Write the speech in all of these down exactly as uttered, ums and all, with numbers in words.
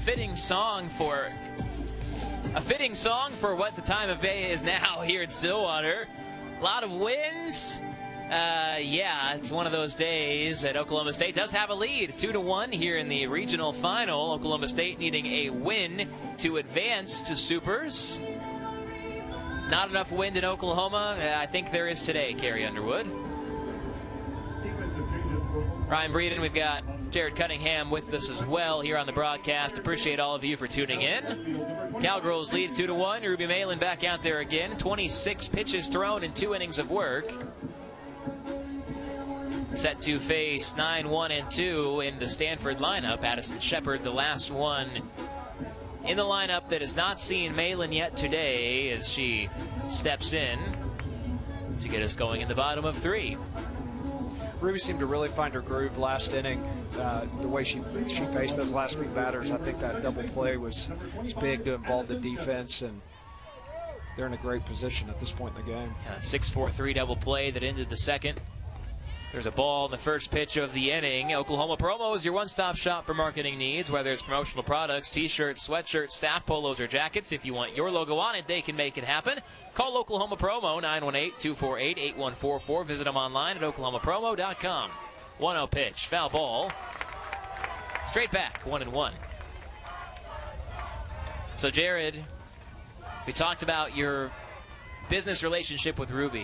fitting song for a fitting song for what the time of day is now here at Stillwater. A lot of winds. Uh, yeah, it's one of those days that Oklahoma State does have a lead, two to one here in the regional final. Oklahoma State needing a win to advance to Supers. Not enough wind in Oklahoma. Uh, I think there is today, Carrie Underwood. Ryan Breeden, we've got Jared Cunningham with us as well here on the broadcast. Appreciate all of you for tuning in. Cowgirls lead two to one. Ruby Malin back out there again. twenty-six pitches thrown in two innings of work. Set to face nine one and two in the Stanford lineup. Addison Shepard, the last one in the lineup that has not seen Malin yet today, as she steps in to get us going in the bottom of three. Ruby seemed to really find her groove last inning. Uh, the way she she faced those last few batters, I think that double play was, was big to involve the defense, and they're in a great position at this point in the game. Yeah, six four three double play that ended the second. There's a ball in the first pitch of the inning. Oklahoma Promo is your one-stop shop for marketing needs, whether it's promotional products, t-shirts, sweatshirts, staff polos, or jackets. If you want your logo on it, they can make it happen. Call Oklahoma Promo, nine one eight, two four eight, eight one four four. Visit them online at oklahoma promo dot com. one oh pitch, foul ball. Straight back, one and one. So, Jared, we talked about your business relationship with Ruby.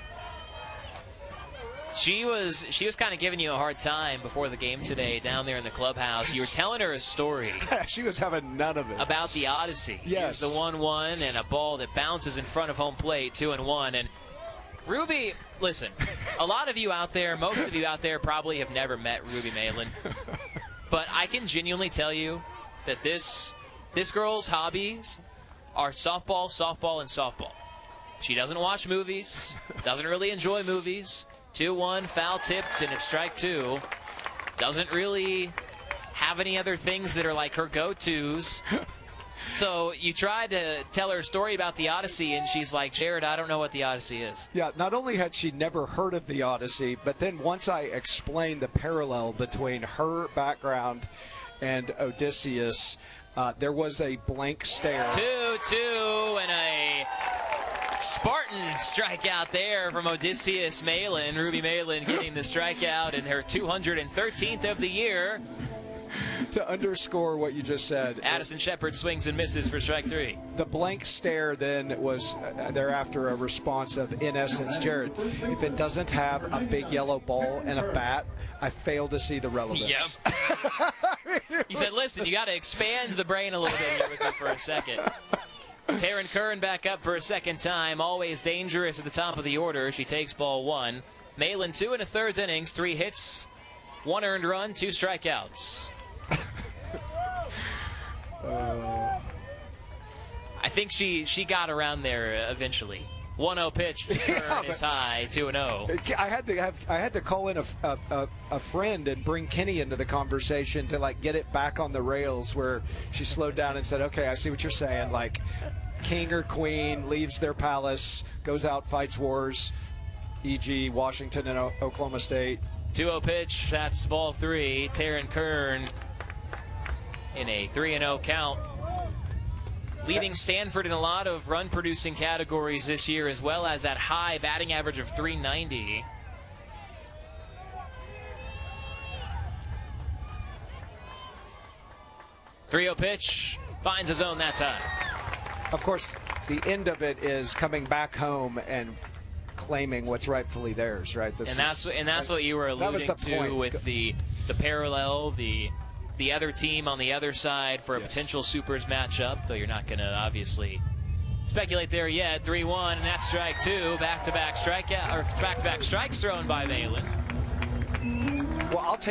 She was she was kind of giving you a hard time before the game today down there in the clubhouse. You were telling her a story. She was having none of it. About the Odyssey. Yes. Here's the one one and a ball that bounces in front of home plate, two and one. And Ruby, listen, a lot of you out there, most of you out there probably have never met Ruby Malin. But I can genuinely tell you that this this girl's hobbies are softball, softball, and softball. She doesn't watch movies, doesn't really enjoy movies. two one, foul tips, and it's strike two. Doesn't really have any other things that are like her go-tos. So you tried to tell her a story about the Odyssey, and she's like, Jared, I don't know what the Odyssey is. Yeah, not only had she never heard of the Odyssey, but then once I explained the parallel between her background and Odysseus, uh, there was a blank stare. two two, and a Spartan strikeout there from Odysseus Malin. Ruby Malin getting the strikeout in her two hundred thirteenth of the year. To underscore what you just said, Addison Shepard swings and misses for strike three. The blank stare then was uh, thereafter a response of, in essence, Jared, if it doesn't have a big yellow ball and a bat, I fail to see the relevance. Yep. He said, listen, you got to expand the brain a little bit here with me for a second. Taryn Kern back up for a second time. Always dangerous at the top of the order. She takes ball one. Malin two and a third innings, three hits, one earned run, two strikeouts. uh, I think she she got around there eventually. one oh pitch. Kern yeah, is high, two and oh. I had to have I had to call in a, a, a friend and bring Kenny into the conversation to like get it back on the rails, where she slowed down and said, okay, I see what you're saying. Like, king or queen leaves their palace, goes out, fights wars, for example. Washington and o Oklahoma State. two oh pitch, that's ball three. Taryn Kern in a three and oh count. Leading Stanford in a lot of run-producing categories this year, as well as that high batting average of three ninety. three oh pitch, finds a zone that time. Of course, the end of it is coming back home and claiming what's rightfully theirs, right? This and that's is, and that's what you were alluding to point. with the the parallel, the the other team on the other side for a yes. potential Supers matchup, though you're not going to obviously speculate there yet. three one, and that's strike two. Back-to-back strikeout or back-to-back strikes thrown by Malin. Well, I'll take